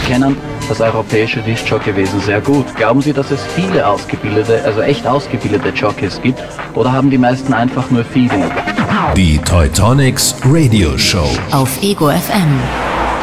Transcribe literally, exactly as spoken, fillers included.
kennen das europäische Diskjockeywesen sehr gut. Glauben Sie, dass es viele ausgebildete, also echt ausgebildete Jockeys gibt, oder haben die meisten einfach nur Feeling? Die Teutonics Radio Show auf Ego F M.